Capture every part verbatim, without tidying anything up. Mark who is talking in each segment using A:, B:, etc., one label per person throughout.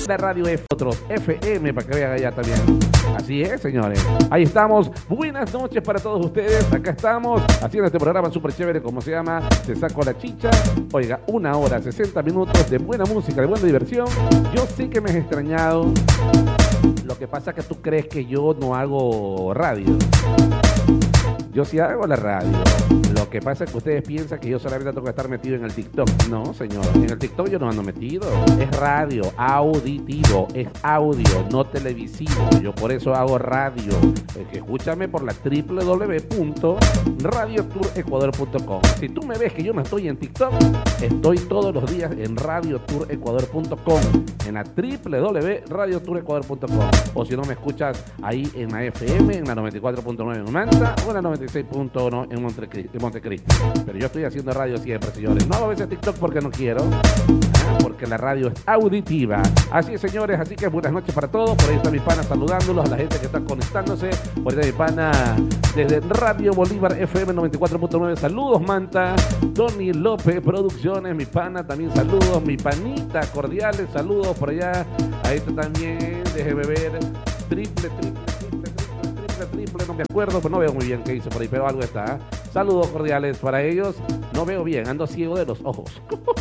A: La radio F, otros F M, para que vean allá también. Así es, señores. Ahí estamos. Buenas noches para todos ustedes. Acá estamos haciendo este programa súper chévere, como se llama Te Saco la Chicha. Oiga, una hora, sesenta minutos de buena música, de buena diversión. Yo sé que me has extrañado. Lo que pasa es que tú crees que yo no hago radio. Yo sí hago la radio. Lo que pasa es que ustedes piensan que yo solamente tengo que estar metido en el TikTok. No, señor. En el TikTok yo no ando metido. Es radio, auditivo. Es audio, no televisivo. Yo por eso hago radio. Eh, que escúchame por la doble u doble u doble u punto radio tour ecuador punto com. Si tú me ves que yo no estoy en TikTok, estoy todos los días en radio tour ecuador punto com. En la doble u doble u doble u punto radio tour ecuador punto com. O si no me escuchas ahí en la F M, en la noventa y cuatro punto nueve en Manta o en la noventa y seis punto uno en Montecristi. Montecristi. Pero yo estoy haciendo radio siempre, señores. No hago a veces TikTok porque no quiero, porque la radio es auditiva. Así es, señores. Así que buenas noches para todos. Por ahí está mi pana saludándolos, a la gente que está conectándose. Por ahí está mi pana desde Radio Bolívar F M noventa y cuatro punto nueve. Saludos, Manta. Tony López Producciones, mi pana, también saludos. Mi panita, cordiales saludos por allá. Ahí está también, déjeme ver. Triple, triple, triple, triple, triple, no me acuerdo, pero no veo muy bien qué hizo por ahí, pero algo está. Saludos cordiales para ellos. No veo bien, ando ciego de los ojos.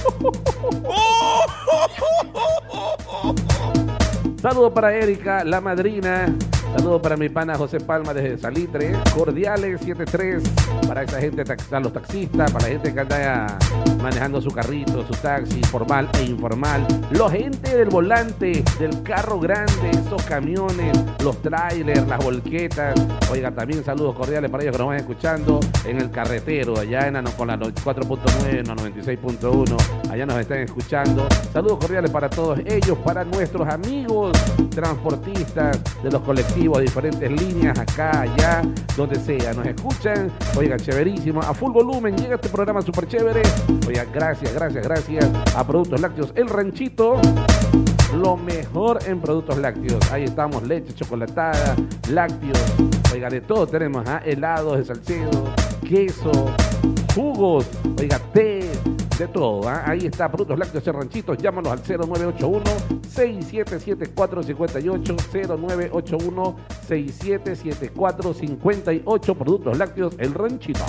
A: Saludos para Erika, la madrina. Saludos para mi pana José Palma desde Salitre. Cordiales setenta y tres. Para esa gente, a los taxistas, para la gente que anda manejando su carrito, su taxi, formal e informal. La gente del volante, del carro grande, esos camiones, los trailers, las volquetas. Oiga, también saludos cordiales para ellos que nos van escuchando en el carretero, allá en la, con la noventa y cuatro punto nueve, en la noventa y seis punto uno. Allá nos están escuchando. Saludos cordiales para todos ellos, para nuestros amigos transportistas de los colectivos de diferentes líneas, acá, allá, donde sea, nos escuchan. Oiga, chéverísimo, a full volumen llega este programa súper chévere. Oiga, gracias, gracias, gracias a Productos Lácteos El Ranchito, lo mejor en productos lácteos. Ahí estamos, leche chocolatada, lácteos, oiga, de todo tenemos, ¿eh? Helados de Salcedo, queso, jugos, oiga, té, de todo, ¿eh? Ahí está, Productos Lácteos El Ranchito. Llámanos al cero nueve ocho uno, seis siete siete cuatro cinco ocho, cero nueve ocho uno, seis siete siete cuatro cinco ocho, Productos Lácteos El Ranchito.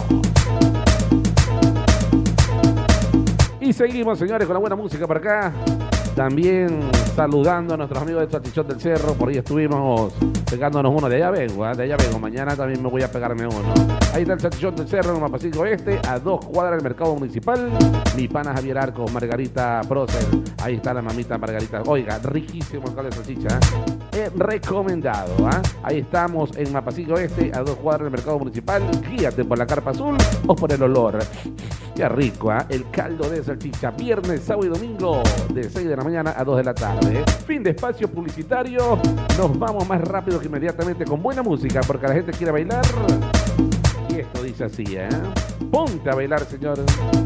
A: Y seguimos, señores, con la buena música por acá. También saludando a nuestros amigos de Salchichón del Cerro. Por ahí estuvimos pegándonos uno. De allá vengo, ¿eh? de allá vengo. Mañana también me voy a pegarme uno. Ahí está el Salchichón del Cerro, en Mapasico Este, a dos cuadras del mercado municipal. Mi pana Javier Arcos, Margarita Prócer. Ahí está la mamita Margarita. Oiga, riquísimo el caldo de salchicha. ¿eh? Recomendado. ¿eh? Ahí estamos en Mapasico Este, a dos cuadras del mercado municipal. Guíate por la carpa azul o por el olor. Qué rico, ¿eh? El caldo de salchicha. Viernes, sábado y domingo, de seis de la mañana a dos de la tarde. Fin de espacio publicitario. Nos vamos más rápido que inmediatamente con buena música, porque la gente quiere bailar. Y esto dice así, ¿eh? Ponte a bailar, señor.